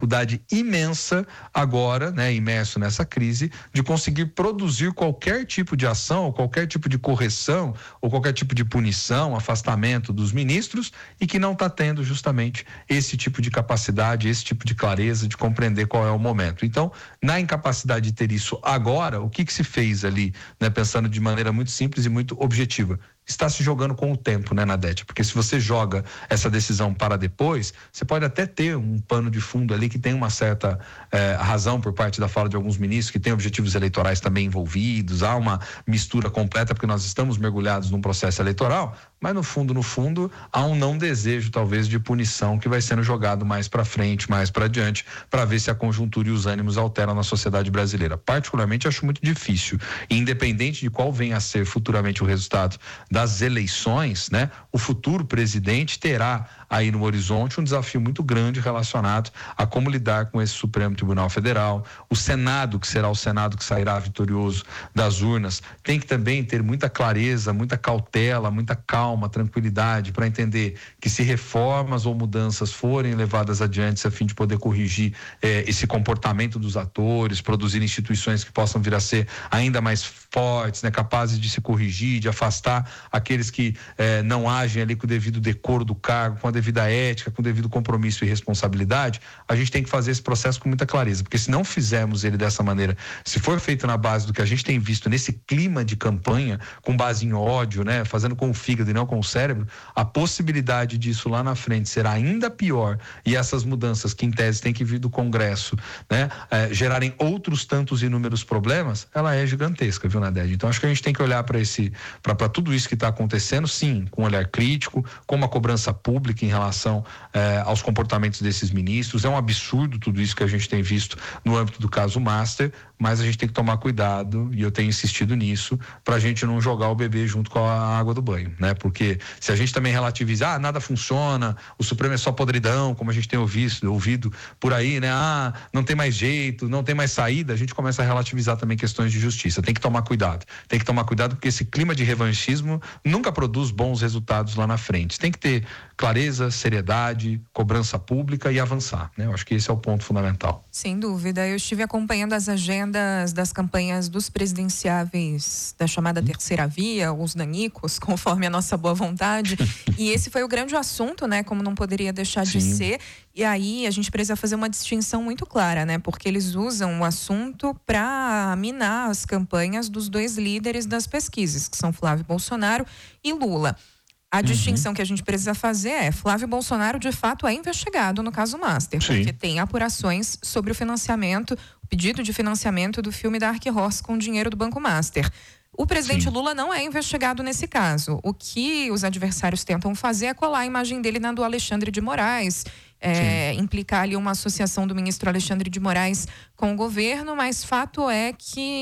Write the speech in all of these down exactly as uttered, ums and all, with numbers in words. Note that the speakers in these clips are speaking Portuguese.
dificuldade imensa agora, né, imerso nessa crise, de conseguir produzir qualquer tipo de ação, ou qualquer tipo de correção, ou qualquer tipo de punição, afastamento dos ministros, e que não está tendo justamente esse tipo de capacidade, esse tipo de clareza de compreender qual é o momento. Então, na incapacidade de ter isso agora, o que que se fez ali, né, pensando de maneira muito simples e muito objetiva? Está se jogando com o tempo, né, Nadete? Porque se você joga essa decisão para depois, você pode até ter um pano de fundo ali que tem uma certa eh, razão por parte da fala de alguns ministros, que tem objetivos eleitorais também envolvidos, há uma mistura completa, porque nós estamos mergulhados num processo eleitoral, mas no fundo, no fundo, há um não desejo, talvez, de punição que vai sendo jogado mais para frente, mais para adiante, para ver se a conjuntura e os ânimos alteram na sociedade brasileira. Particularmente, acho muito difícil. E independente de qual venha a ser futuramente o resultado das eleições, né, o futuro presidente terá aí no horizonte um desafio muito grande relacionado a como lidar com esse Supremo Tribunal Federal. O Senado, que será o Senado que sairá vitorioso das urnas, tem que também ter muita clareza, muita cautela, muita calma, tranquilidade, para entender que se reformas ou mudanças forem levadas adiante a fim de poder corrigir eh, esse comportamento dos atores, produzir instituições que possam vir a ser ainda mais fortes, né, capazes de se corrigir, de afastar aqueles que eh, não agem ali com o devido decoro do cargo, com a devida ética, com o devido compromisso e responsabilidade. A gente tem que fazer esse processo com muita clareza, porque se não fizermos ele dessa maneira, se for feito na base do que a gente tem visto nesse clima de campanha, com base em ódio, né, fazendo com o fígado e não com o cérebro, a possibilidade disso lá na frente será ainda pior, e essas mudanças que em tese têm que vir do Congresso, né, eh, gerarem outros tantos inúmeros problemas, ela é gigantesca, viu, Nadege? Então acho que a gente tem que olhar para esse, para tudo isso que está acontecendo, sim, com um olhar crítico, com uma cobrança pública em relação eh, aos comportamentos desses ministros. É um absurdo tudo isso que a gente tem visto no âmbito do caso Master, mas a gente tem que tomar cuidado, e eu tenho insistido nisso, para a gente não jogar o bebê junto com a água do banho, né? Porque se a gente também relativizar, ah, nada funciona, o Supremo é só podridão, como a gente tem ouvido, ouvido por aí, né? Ah, não tem mais jeito, não tem mais saída, a gente começa a relativizar também questões de justiça. Tem que tomar cuidado, tem que tomar cuidado, porque esse clima de revanchismo nunca produz bons resultados lá na frente. Tem que ter clareza, seriedade, cobrança pública e avançar, né? Eu acho que esse é o ponto fundamental. Sem dúvida, eu estive acompanhando as agendas das campanhas dos presidenciáveis da chamada terceira via, os nanicos, conforme a nossa boa vontade, e esse foi o grande assunto, né? Como não poderia deixar Sim. de ser, e aí a gente precisa fazer uma distinção muito clara, né? Porque eles usam o assunto para minar as campanhas dos dois líderes das pesquisas, que são Flávio Bolsonaro e Lula. A uhum. distinção que a gente precisa fazer é: Flávio Bolsonaro de fato é investigado no caso Master, Sim. porque tem apurações sobre o financiamento, o pedido de financiamento do filme Dark Horse com dinheiro do Banco Master. O presidente Sim. Lula não é investigado nesse caso. O que os adversários tentam fazer é colar a imagem dele na do Alexandre de Moraes, é, implicar ali uma associação do ministro Alexandre de Moraes com o governo, mas fato é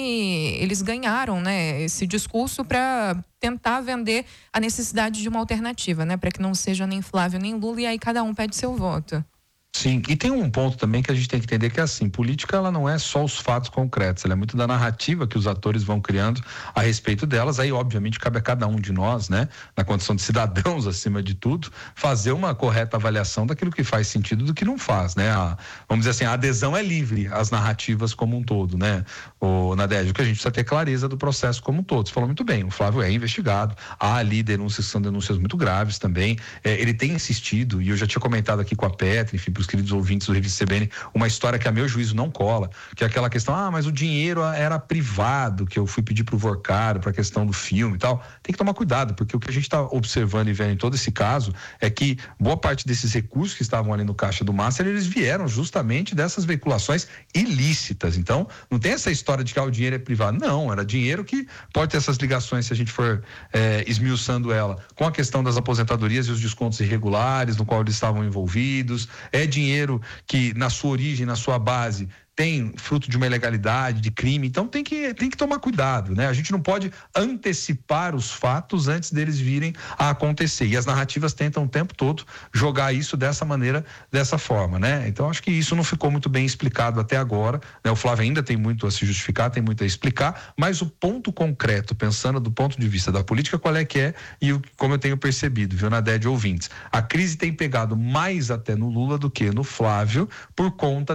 que eles ganharam, né, esse discurso para tentar vender a necessidade de uma alternativa, né, para que não seja nem Flávio nem Lula, e aí cada um pede seu voto. Sim, e tem um ponto também que a gente tem que entender, que é assim, política ela não é só os fatos concretos, ela é muito da narrativa que os atores vão criando a respeito delas. Aí obviamente cabe a cada um de nós, né, na condição de cidadãos acima de tudo, fazer uma correta avaliação daquilo que faz sentido do que não faz, né. A, vamos dizer assim, a adesão é livre às narrativas como um todo, né, o Nadege, que a gente precisa ter clareza do processo como um todo. Você falou muito bem, o Flávio é investigado, há ali denúncias que são denúncias muito graves também, é, ele tem insistido, e eu já tinha comentado aqui com a Petra, enfim, para os queridos ouvintes do Revista C B N, uma história que a meu juízo não cola, que é aquela questão, ah, mas o dinheiro era privado, que eu fui pedir pro Vorcaro para a questão do filme e tal. Tem que tomar cuidado, porque o que a gente está observando e vendo em todo esse caso é que boa parte desses recursos que estavam ali no caixa do Master, eles vieram justamente dessas veiculações ilícitas. Então, não tem essa história de que ah, o dinheiro é privado. Não, era dinheiro que pode ter essas ligações, se a gente for é, esmiuçando ela, com a questão das aposentadorias e os descontos irregulares no qual eles estavam envolvidos. É dinheiro que na sua origem, na sua base, tem fruto de uma ilegalidade, de crime, então tem que, tem que tomar cuidado, né? A gente não pode antecipar os fatos antes deles virem a acontecer, e as narrativas tentam o tempo todo jogar isso dessa maneira, dessa forma, né? Então acho que isso não ficou muito bem explicado até agora, né? O Flávio ainda tem muito a se justificar, tem muito a explicar, mas o ponto concreto, pensando do ponto de vista da política, qual é que é, e o, como eu tenho percebido, viu, Nadede, ouvintes, a crise tem pegado mais até no Lula do que no Flávio, por conta